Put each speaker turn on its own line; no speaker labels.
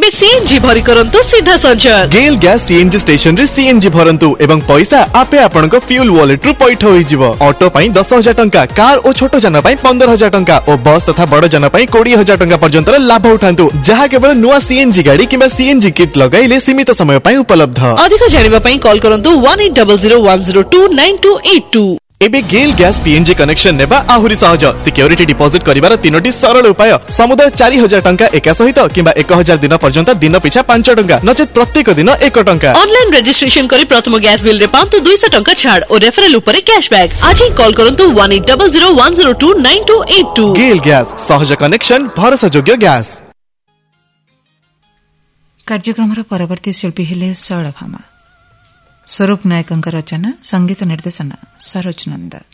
एबे सीएनजी भरी करंतु सीधा संचार
गेल गैस सीएनजी स्टेशन रे सीएनजी भरंतु एवं पैसा आपे आपनक फ्यूल वॉलेट रु पैठ होई जिवो। ऑटो पई 10,000 टंका, कार और छोटो जन पई 15,000 टंका और बस तथा बड़ जन पई 20,000 टंका पर्यंत लाभ उठांतु, जहा केवल नुआ सीएनजी गाड़ी किबा सीएनजी किट लगाइले सीमित समय पई उपलब्ध।
अधिक जानिबा पई कॉल करंतु 180010298282।
एबे गेल गैस पीएनजी कनेक्शन नेबा आहुरी सहज। सिक्योरिटी डिपॉजिट करिवार 3टी सरल उपाय। समुदाय 4,000 टंका एका सहित किबा 1,000 दिन पर्यंत दिन पिछा 5 टंका नचेत प्रत्येक दिन 1 टंका।
ऑनलाइन रजिस्ट्रेशन करी प्रथम गैस बिल रे पांतु 200 टंका छाड़ और रेफरल ऊपर कैशबैक। आज ही कॉल करंतु 180010298282।
गेल गैस सहज कनेक्शन भरोसा योग्य गैस।
कार्यक्रम परवर्ती शिल्पी हेले शैलभामा। स्वरूप नायकଙ୍କ रचना, संगीत निर्देशना सरोज नंद।